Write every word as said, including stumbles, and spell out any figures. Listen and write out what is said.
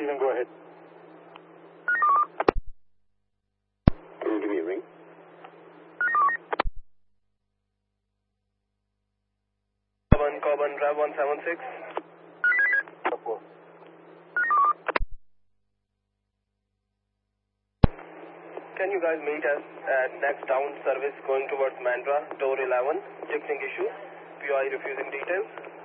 Stephen, go ahead. Can you give me a ring? Corbin, Corbin, Drive one seven six. Can you guys meet us at next down service going towards Mandra, door eleven, checking issue, P O I refusing details?